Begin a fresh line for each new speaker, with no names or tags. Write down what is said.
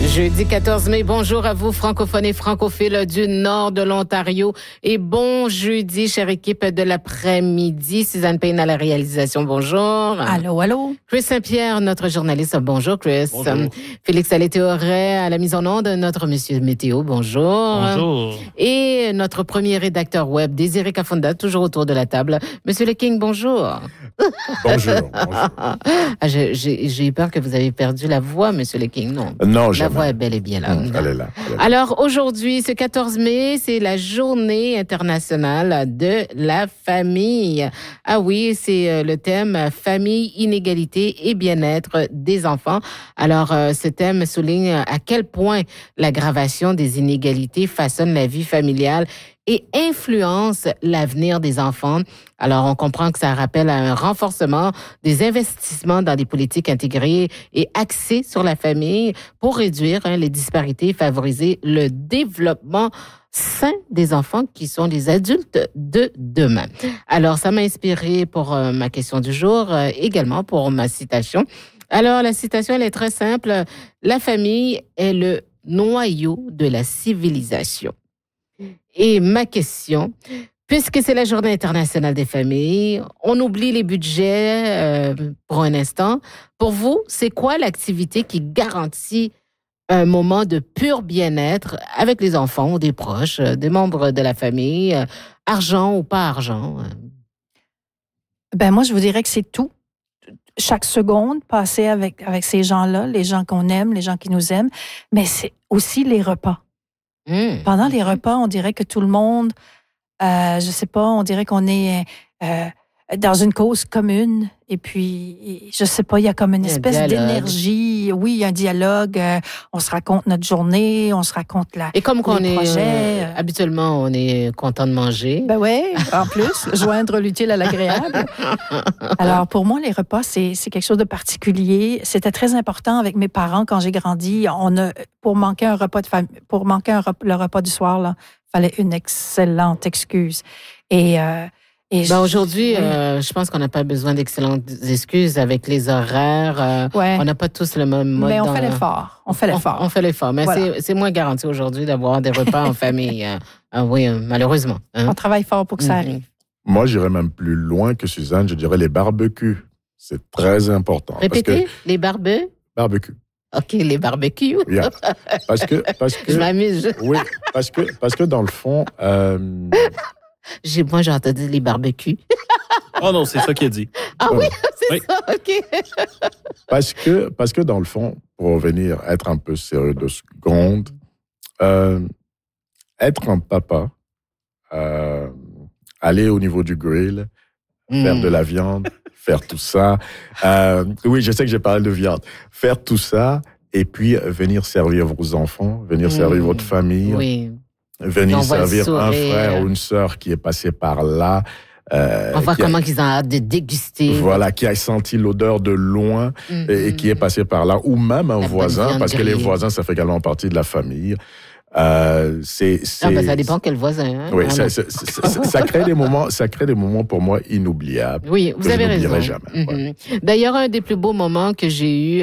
Jeudi 14 mai, bonjour à vous, francophones et francophiles du nord de l'Ontario. Et bon jeudi, chère équipe de l'après-midi. Suzanne Payne à la réalisation, bonjour.
Allô, allô.
Chris Saint-Pierre, notre journaliste, bonjour Chris.
Bonjour.
Félix Alé-Théoret à la mise en onde, notre monsieur météo, bonjour.
Bonjour.
Et notre premier rédacteur web, Désiré Kafunda, toujours autour de la table. Monsieur Le King, bonjour.
Bonjour.
J'ai eu peur que vous avez perdu la voix, monsieur Le King. Non,
Non,
la
jamais.
voix est bel et bien là.
Elle est là.
Alors aujourd'hui, ce 14 mai, c'est la journée internationale de la famille. Ah oui, c'est le thème famille, inégalité et bien-être des enfants. Alors ce thème souligne à quel point l'aggravation des inégalités façonne la vie familiale et influence l'avenir des enfants. Alors, on comprend que ça rappelle à un renforcement des investissements dans des politiques intégrées et axées sur la famille pour réduire les disparités et favoriser le développement sain des enfants qui sont les adultes de demain. Alors, ça m'a inspiré pour ma question du jour, également pour ma citation. Alors, la citation, elle est très simple. La famille est le noyau de la civilisation. Et ma question, puisque c'est la Journée internationale des familles, on oublie les budgets pour un instant. Pour vous, c'est quoi l'activité qui garantit un moment de pur bien-être avec les enfants ou des proches, des membres de la famille, argent ou pas argent?
Ben moi, je vous dirais que c'est tout. Chaque seconde passée avec ces gens-là, les gens qu'on aime, les gens qui nous aiment, mais c'est aussi les repas. Pendant les repas, on dirait que tout le monde, je sais pas, on dirait qu'on est dans une cause commune. Et puis, je sais pas, il y a comme une espèce d'énergie. Oui, il y a un dialogue. On se raconte notre journée, on se raconte
et comme qu'on est habituellement, on est content de manger.
Ben oui, en plus, joindre l'utile à l'agréable. Alors, pour moi, les repas, c'est quelque chose de particulier. C'était très important avec mes parents quand j'ai grandi. Pour manquer un repas de famille, le repas du soir, là, fallait une excellente excuse.
Aujourd'hui, je pense qu'on n'a pas besoin d'excellentes excuses avec les horaires. On n'a pas tous le même mode.
Mais on fait l'effort. On
fait l'effort. Mais voilà. C'est moins garanti aujourd'hui d'avoir des repas en famille. Oui, malheureusement.
On travaille fort pour que ça arrive.
Moi, j'irais même plus loin que Suzanne. Je dirais les barbecues. C'est très important.
Répétez, les barbecues. OK, les barbecues.
Yeah. Parce que
je m'amuse.
Oui, parce que dans le fond...
Moi, j'ai entendu les barbecues.
Oh non, c'est ça qu'il a dit.
Ah oui, c'est ça, OK.
Parce que dans le fond, pour revenir, être un peu sérieux de seconde, être un papa, aller au niveau du grill, faire de la viande, faire tout ça. Oui, je sais que j'ai parlé de viande. Faire tout ça et puis venir servir vos enfants, venir servir votre famille.
Oui.
Venir servir un frère ou une sœur qui est passé par là.
On voit comment ils ont hâte de déguster.
Voilà, qui a senti l'odeur de loin et qui est passé par là. Ou même un voisin, parce que les voisins, ça fait également partie de la famille.
Ça dépend quel voisin. Hein?
Oui, ça crée des moments pour moi inoubliables.
Oui, vous avez raison.
Jamais.
D'ailleurs, un des plus beaux moments que j'ai eu